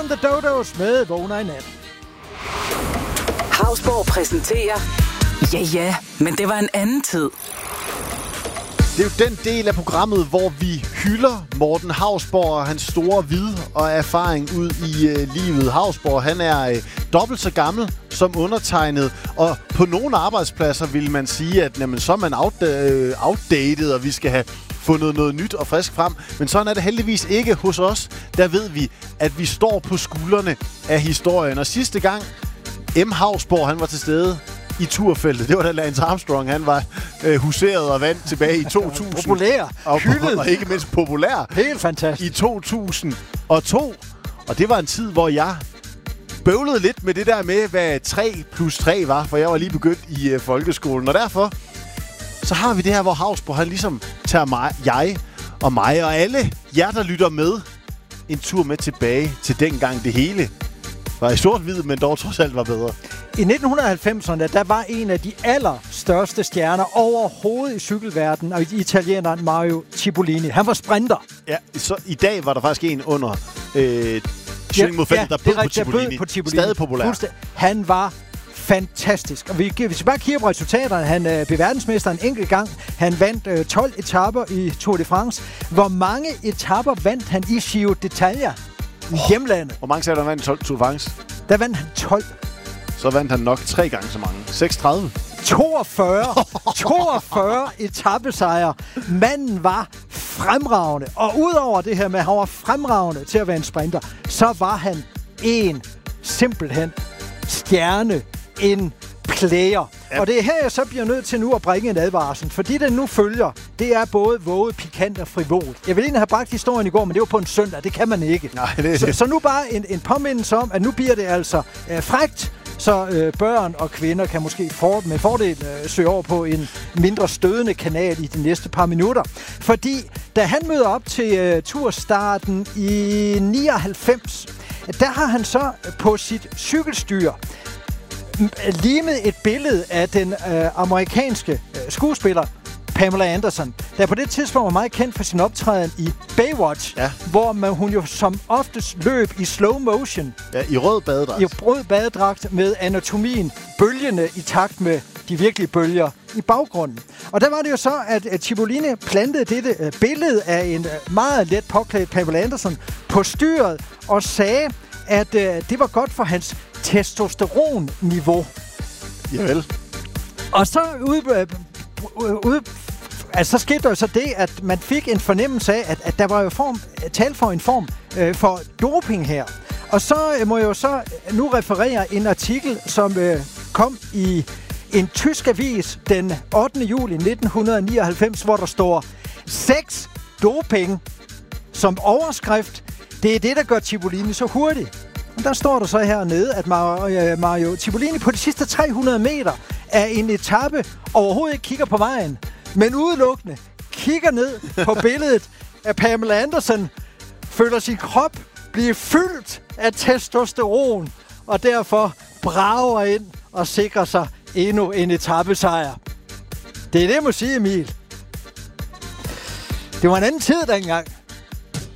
and the Dodos med Vågner i nat. Hausborg præsenterer... Ja, men det var en anden tid. Det er jo den del af programmet, hvor vi hylder Morten Hausborg og hans store vid og erfaring ud i livet. Hausborg, han er dobbelt så gammel som undertegnet, og på nogle arbejdspladser vil man sige, at jamen, så er man outdated, og vi skal have fundet noget nyt og frisk frem. Men sådan er det heldigvis ikke hos os. Der ved vi, at vi står på skuldrene af historien. Og sidste gang M. Hausborg, han var til stede i turfeltet. Det var da Lance Armstrong, han var huseret og vandt tilbage i 2000. Populær, hyldet. Og ikke mindst populær. Helt fantastisk. I 2002. Og det var en tid, hvor jeg bøvlede lidt med det der med, hvad 3 plus 3 var, for jeg var lige begyndt i folkeskolen. Og derfor så har vi det her, hvor Hausborg, han ligesom tager mig og alle jer, der lytter med, en tur med tilbage til dengang det hele var i sort-hvid, men dog trods alt var bedre. I 1990'erne, der var en af de allerstørste stjerner overhovedet i cykelverdenen, og italieneren Mario Cipollini. Han var sprinter. Ja, så i dag var der faktisk en under Sving mod feltet, der bød på Cipollini. Stadig populær. Han var fantastisk. Og hvis vi bare kigger på resultaterne, han blev verdensmester en enkelt gang. Han vandt 12 etaper i Tour de France. Hvor mange etaper vandt han i Giro d'Italia i hjemlandet? Hvor mange sagde der vandt 12 Tour de France? Der vandt han 12. Så vandt han nok 3 gange så mange. 36. 42 etappesejre. Manden var fremragende. Og udover det her med, at han var fremragende til at være en sprinter, så var han simpelthen stjerne, en player. Ja. Og det er her, jeg så bliver nødt til nu at bringe en advarsel. Fordi det nu følger, det er både våget, pikant og frivolt. Jeg ville egentlig have bragt historien i går, men det var på en søndag. Det kan man ikke. Nej, så nu bare en påmindelse om, at nu bliver det altså frækt, så børn og kvinder kan måske med fordel søge over på en mindre stødende kanal i de næste par minutter. Fordi da han møder op til turstarten i 99, der har han så på sit cykelstyr limet et billede af den amerikanske skuespiller Pamela Anderson, der på det tidspunkt var meget kendt for sin optræden i Baywatch, hvor hun jo som oftest løb i slow motion. Ja, i rød badedragt. I rød badedragt med anatomien bølgende i takt med de virkelige bølger i baggrunden. Og der var det jo så, at Cipollini plantede dette billede af en meget let påklædt Pamela Anderson på styret og sagde, at det var godt for hans testosteronniveau. Javel. Og så så skete der jo så det, at man fik en fornemmelse af, at der var jo tale for en form for doping her. Og så må jeg jo så nu referere en artikel, som kom i en tysk avis den 8. juli 1999, hvor der står 6 doping som overskrift. Det er det, der gør Cipollini så hurtigt. Og der står der så hernede, at Mario Cipollini på de sidste 300 meter af en etape overhovedet ikke kigger på vejen, men udelukkende kigger ned på billedet af Pamela Anderson, føler sin krop blive fyldt af testosteron, og derfor brager ind og sikrer sig endnu en etapesejr. Det er det, jeg må sige, Emil. Det var en anden tid dengang.